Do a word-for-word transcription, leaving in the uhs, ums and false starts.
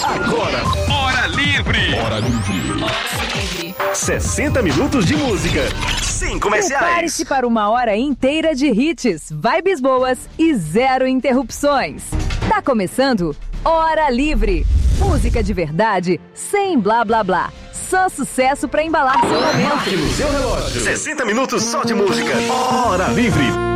Agora, Hora Livre. Hora Livre. sessenta minutos de música, sem comerciais. Prepare-se para uma hora inteira de hits, vibes boas e zero interrupções. Tá começando Hora Livre. Música de verdade, sem blá blá blá. Só sucesso para embalar seu momento. Marque no seu relógio. sessenta minutos só de música. Hora Livre.